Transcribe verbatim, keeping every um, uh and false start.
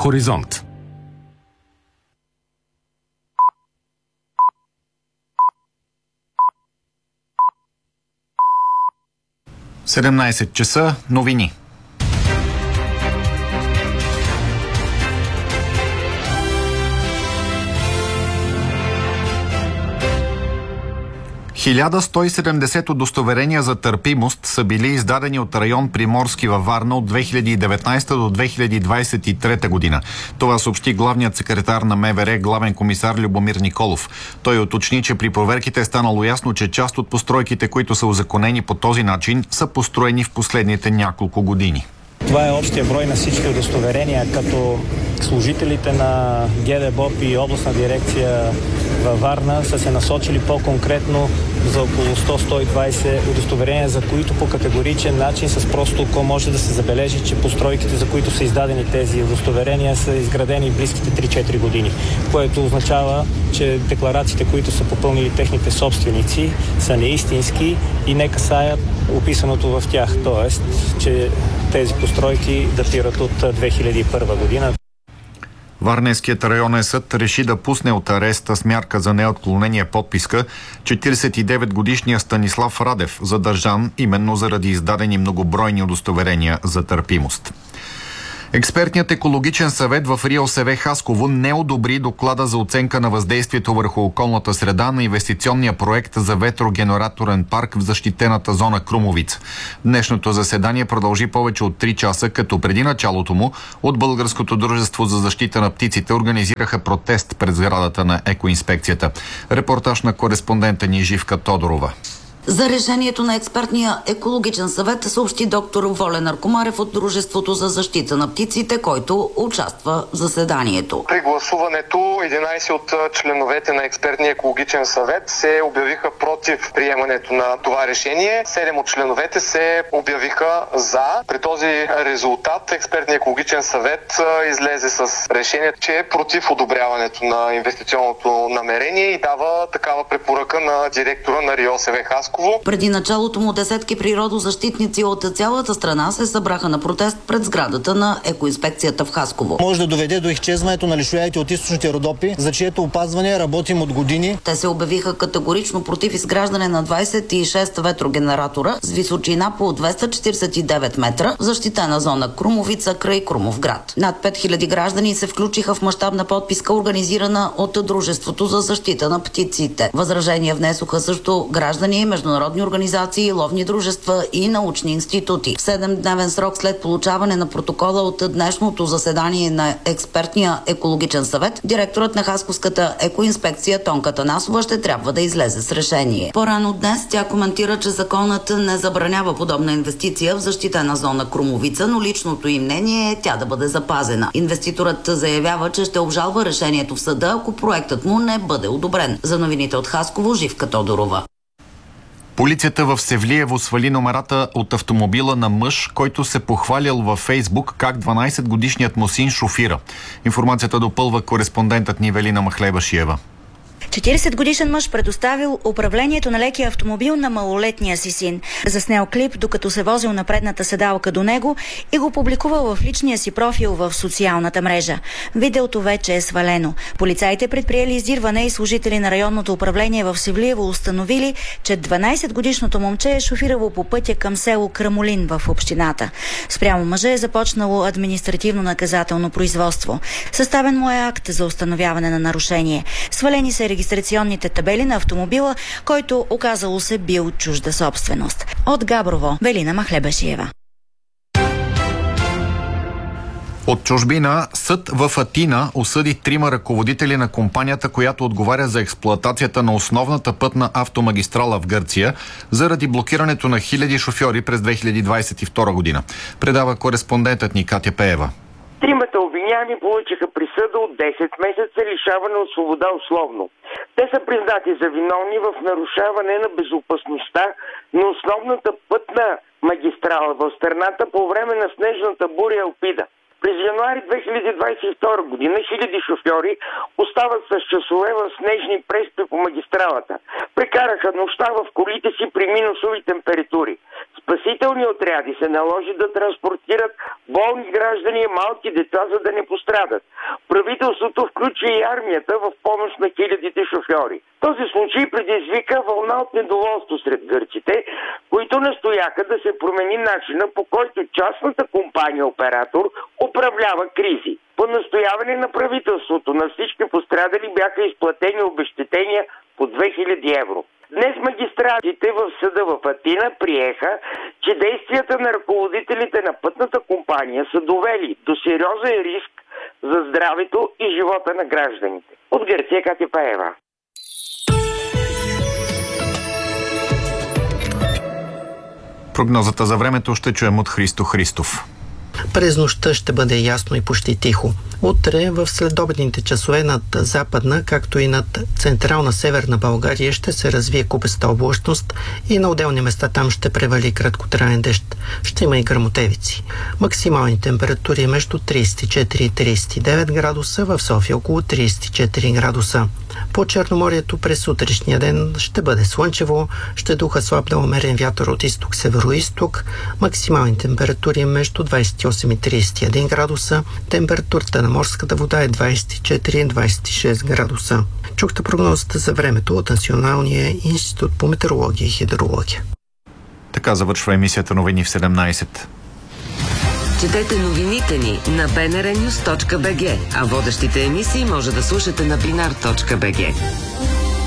Хоризонт. седемнайсет часа, новини. хиляда сто и седемдесет удостоверения за търпимост са били издадени от район Приморски във Варна от две хиляди и деветнайсета до две хиляди двайсет и трета година. Това съобщи главният секретар на МВР, главен комисар Любомир Николов. Той уточни, че при проверките е станало ясно, че част от постройките, които са узаконени по този начин, са построени в последните няколко години. Това е общия брой на всички удостоверения, като служителите на ГДБОП и областна дирекция във Варна са се насочили по-конкретно за около сто до сто и двайсет удостоверения, за които по категоричен начин с просто око може да се забележи, че постройките, за които са издадени тези удостоверения, са изградени в близките три-четири години, което означава, че декларациите, които са попълнили техните собственици, са неистински и не касаят описаното в тях, т.е. че тези постройки датират от две хиляди и първа година. Варненският районен съд реши да пусне от ареста с мярка за неотклонение подписка четирийсет и девет годишния Станислав Радев, задържан именно заради издадени многобройни удостоверения за търпимост. Експертният екологичен съвет в РИОСВ Хасково не одобри доклада за оценка на въздействието върху околната среда на инвестиционния проект за ветрогенераторен парк в защитената зона Крумовица. Днешното заседание продължи повече от три часа, като преди началото му от Българското дружество за защита на птиците организираха протест пред сградата на екоинспекцията. Репортаж на кореспондента ни Живка Тодорова. За решението на експертния екологичен съвет съобщи доктор Волен Аркомарев от Дружеството за защита на птиците, който участва в заседанието. При гласуването единайсет от членовете на експертния екологичен съвет се обявиха против приемането на това решение. седем от членовете се обявиха за. При този резултат експертния екологичен съвет излезе с решение, че е против одобряването на инвестиционното намерение и дава такава препоръка на директора на РИОСВ Хасково. Преди началото му десетки природозащитници от цялата страна се събраха на протест пред сградата на екоинспекцията в Хасково. Може да доведе до изчезването на лишоядите от източните Родопи, за чието опазване работим от години. Те се обявиха категорично против изграждане на двайсет и шест ветрогенератора с височина по двеста четирийсет и девет метра в защитена зона Крумовица край Крумовград. Над пет хиляди граждани се включиха в мащабна подписка, организирана от Дружеството за защита на птиците. Възражения внесоха също граждани, международни организации, ловни дружества и научни институти. В седемдневен срок след получаване на протокола от днешното заседание на експертния екологичен съвет, директорът на Хасковската екоинспекция Тонка Танасова ще трябва да излезе с решение. По-рано днес тя коментира, че законът не забранява подобна инвестиция в защитена зона Крумовица, но личното им мнение е тя да бъде запазена. Инвеститорът заявява, че ще обжалва решението в съда, ако проектът му не бъде одобрен. За новините от Хасково, Живка Тодорова. Полицията в Севлиево свали номерата от автомобила на мъж, който се похвалял във Фейсбук как дванайсетгодишният му син шофира. Информацията допълва кореспондентът ни Велина Махлебашиева. четирийсетгодишен мъж предоставил управлението на лекия автомобил на малолетния си син. Заснел клип, докато се возил на предната седалка до него и го публикувал в личния си профил в социалната мрежа. Видеото вече е свалено. Полицаите предприели издирване и служители на районното управление в Севлиево установили, че дванайсетгодишното момче е шофирало по пътя към село Крамолин в общината. Спрямо мъжа е започнало административно-наказателно производство. Съставен му е акт за установяване на нарушение. Свалени се регистрационните табели на автомобила, който оказало се бил чужда собственост. От Габрово, Велина Махлебашиева. От чужбина съд в Атина осъди трима ръководители на компанията, която отговаря за експлоатацията на основната пътна автомагистрала в Гърция, заради блокирането на хиляди шофьори през две хиляди двайсет и втора година. Предава кореспондентът ни Катя Пеева. Тримата обвиняеми получиха присъда от десет месеца лишаване от свобода условно. Те са признати за виновни в нарушаване на безопасността на основната пътна магистрала в страната по време на снежната буря Елпида. През януари две хиляди двадесет и втора година хиляди шофьори остават с часове в снежни преспи по магистралата. Прекараха нощта в колите си при минусови температури. Спасителни отряди се наложи да транспортират болни граждани и малки деца, за да не пострадат. Правителството включи и армията в помощ на хилядите шофьори. Този случай предизвика вълна от недоволство сред гърците, които настояха да се промени начина, по който частната компания-оператор управлява кризи. По настояване на правителството на всички пострадали бяха изплатени обезщетения по две хиляди евро. Днес магистратите в съда в Атина приеха, че действията на ръководителите на пътната компания са довели до сериозен риск за здравето и живота на гражданите. От Гърция, Катя Паева. Прогнозата за времето ще чуем от Христо Христов. През нощта ще бъде ясно и почти тихо. Утре в следобедните часове над западна, както и над централна северна България ще се развие купеста облачност и на отделни места там ще превали краткотраен дъжд. Ще има и гръмотевици. Максимални температури между тридесет и четири и тридесет и девет градуса, в София около тридесет и четири градуса. По Черноморието през утрешния ден ще бъде слънчево, ще духа слаб да умерен вятър от изток-североизток, максимални температури между двадесет и осем и тридесет и един градуса, температурата на морската вода е двадесет и четири и двадесет и шест градуса. Чухте прогнозата за времето от Националния институт по метеорология и хидрология. Така завършва емисията Новини в седемнадесет. Четете новините ни на би ен ар нюс точка би джи, а водещите емисии може да слушате на бинар точка би джи.